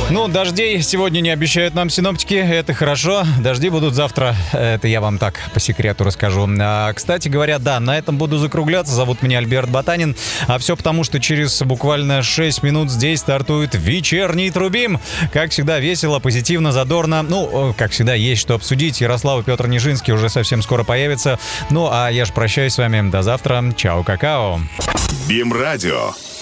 Ну, дождей сегодня не обещают нам синоптики, это хорошо. Дожди будут завтра, это я вам так по секрету расскажу. Кстати говоря, да, на этом буду закругляться. Зовут меня Альберт Ботанин. А все потому, что через буквально 6 минут здесь стартует вечерний Трубим. Как всегда, весело, позитивно, задорно. Ну, как всегда, есть что обсудить. Ярослав и Петр Нижинский уже совсем скоро появятся. Ну, а я ж прощаюсь с вами. До завтра. Чао, какао. БИМ-радио.